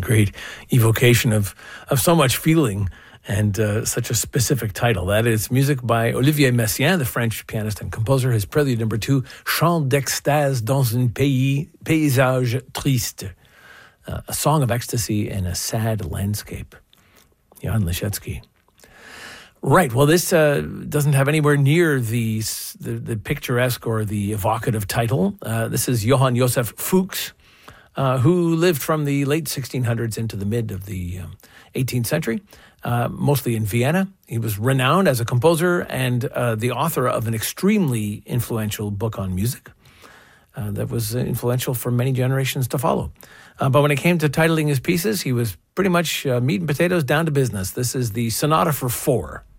great evocation of so much feeling and such a specific title. That is music by Olivier Messiaen, the French pianist and composer. His prelude number 2, Chant d'extase dans un paysage triste. A song of ecstasy in a sad landscape. Jan Leschetzy. Right. Well, this doesn't have anywhere near the picturesque or the evocative title. This is Johann Joseph Fuchs, who lived from the late 1600s into the mid of the 18th century, mostly in Vienna. He was renowned as a composer and the author of an extremely influential book on music that was influential for many generations to follow. But when it came to titling his pieces, he was pretty much meat and potatoes down to business. This is the Sonata for Four.